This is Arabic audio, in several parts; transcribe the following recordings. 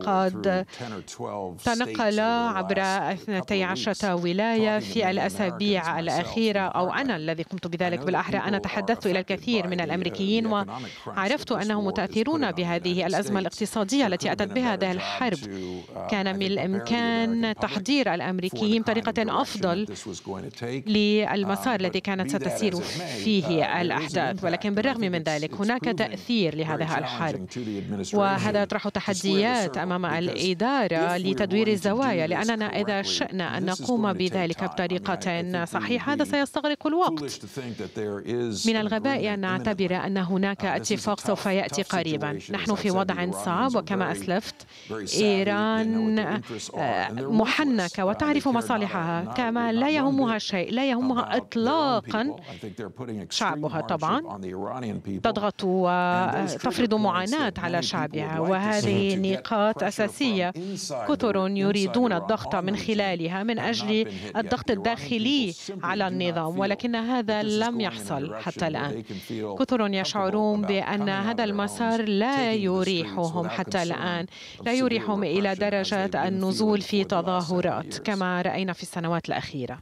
قد تنقل عبر 12 ولاية في الأسابيع الأخيرة، أو أنا الذي قمت بذلك بالأحرى. أنا تحدثت إلى الكثير من الأمريكيين وعرفت أنهم متأثرون بهذه الأزمة الاقتصادية التي أتت بها هذه الحرب. كان من الإمكان تحضير الأمريكيين بطريقة أفضل للمسار الذي كانت ستسير فيه الأحداث، ولكن بالرغم من ذلك هناك تأثير لهذه الحرب، وهذا يطرح تحديات أمام الإدارة لتدوير الزوايا، لأننا إذا شئنا أن نقوم بذلك بطريقة صحيحة هذا سيستغرق الوقت. من الغباء أن نعتبر أن هناك اتفاق سوف يأتي قريبا. نحن في وضع صعب، وكما أسلفت إيران محنكة وتعرف مصالحها، كما لا يهمها شيء، لا يهمها إطلاقا شعبها. طبعا تضغط وتفرض معاناة على شعبها، وهذه نقاط أساسية. كثر يريدون الضغط من خلالها من أجل الضغط الداخلي على النظام، ولكن هذا لم يحصل حتى الآن. كثر يشعرون بأن هذا المسار لا يريحهم حتى الآن، لا يريحهم إلى درجة النزول في تظاهرات كما رأينا في السنوات الأخيرة.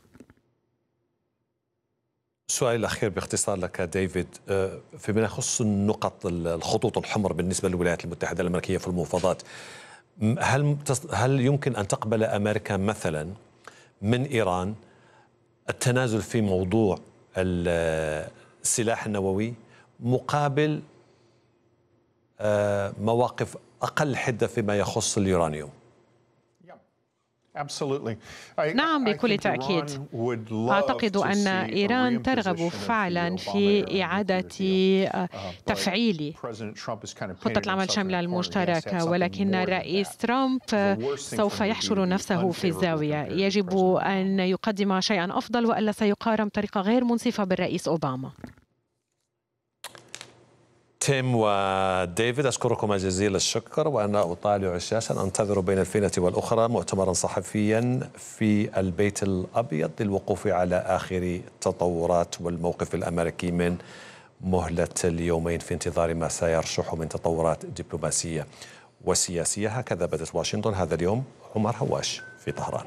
السؤال الأخير باختصار لك ديفيد، فيما يخص الخطوط الحمر بالنسبة للولايات المتحدة الأمريكية في المفاوضات، هل يمكن أن تقبل أمريكا مثلا من إيران التنازل في موضوع السلاح النووي مقابل مواقف أقل حدة فيما يخص اليورانيوم؟ نعم، بكل تأكيد. أعتقد أن إيران ترغب فعلا في إعادة تفعيل خطة العمل الشاملة المشتركة، ولكن الرئيس ترامب سوف يحشر نفسه في الزاوية. يجب أن يقدم شيئا أفضل، وإلا سيقارن بطريقة غير منصفة بالرئيس أوباما. تيم وديفيد، أشكركم جزيل الشكر، وأنا أطالع الشاشة أنتظر بين الفينة والأخرى مؤتمرا صحفيا في البيت الأبيض للوقوف على آخر التطورات والموقف الأمريكي من مهلة اليومين في انتظار ما سيرشح من تطورات دبلوماسية وسياسية. هكذا بدأت واشنطن هذا اليوم. عمر هواش في طهران.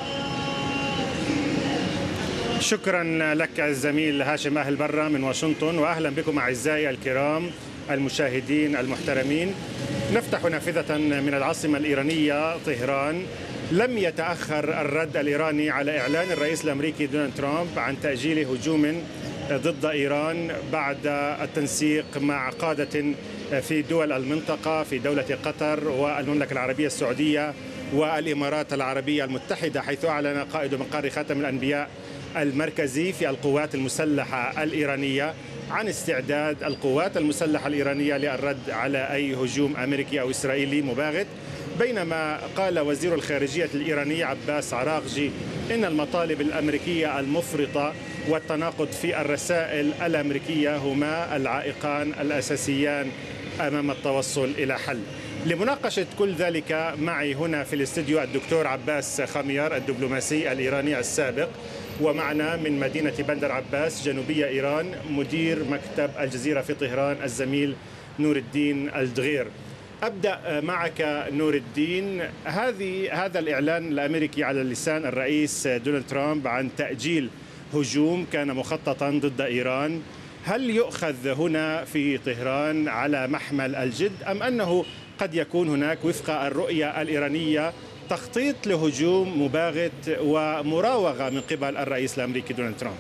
شكرا لك الزميل هاشم أهل برا من واشنطن، وأهلا بكم أعزائي الكرام المشاهدين المحترمين. نفتح نافذة من العاصمة الإيرانية طهران. لم يتأخر الرد الإيراني على إعلان الرئيس الأمريكي دونالد ترامب عن تأجيل هجوم ضد إيران بعد التنسيق مع قادة في دول المنطقة، في دولة قطر والمملكة العربية السعودية والإمارات العربية المتحدة، حيث أعلن قائد مقر خاتم الأنبياء المركزي في القوات المسلحة الإيرانية عن استعداد القوات المسلحة الإيرانية للرد على أي هجوم أمريكي أو إسرائيلي مباغت. بينما قال وزير الخارجية الإيراني عباس عراقجي إن المطالب الأمريكية المفرطة والتناقض في الرسائل الأمريكية هما العائقان الأساسيان أمام التوصل إلى حل. لمناقشة كل ذلك معي هنا في الاستديو الدكتور عباس خميار الدبلوماسي الإيراني السابق، ومعنا من مدينة بندر عباس جنوبية إيران مدير مكتب الجزيرة في طهران الزميل نور الدين الدغير. أبدأ معك نور الدين. هذا الإعلان الأمريكي على لسان الرئيس دونالد ترامب عن تأجيل هجوم كان مخططا ضد إيران، هل يؤخذ هنا في طهران على محمل الجد، أم أنه قد يكون هناك وفق الرؤية الإيرانية تخطيط لهجوم مباغت ومراوغة من قبل الرئيس الأمريكي دونالد ترامب؟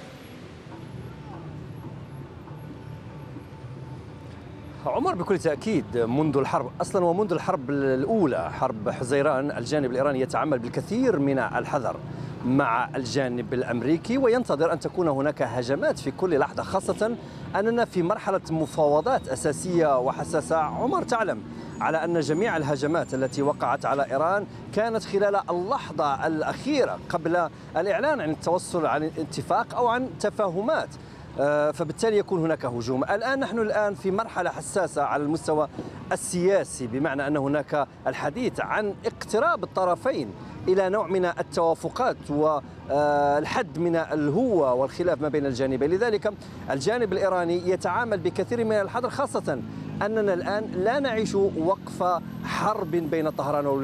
عمر، بكل تأكيد منذ الحرب أصلا ومنذ الحرب الأولى حرب حزيران الجانب الإيراني يتعامل بالكثير من الحذر مع الجانب الأمريكي، وينتظر أن تكون هناك هجمات في كل لحظة، خاصة أننا في مرحلة مفاوضات أساسية وحساسة. عمر، تعلم على أن جميع الهجمات التي وقعت على إيران كانت خلال اللحظة الأخيرة قبل الإعلان عن التوصل عن اتفاق أو عن تفاهمات، فبالتالي يكون هناك هجوم. نحن في مرحلة حساسة على المستوى السياسي، بمعنى أن هناك الحديث عن اقتراب الطرفين إلى نوع من التوافقات والحد من الهوة والخلاف ما بين الجانبين. لذلك الجانب الإيراني يتعامل بكثير من الحذر، خاصة أننا الآن لا نعيش وقف حرب بين طهران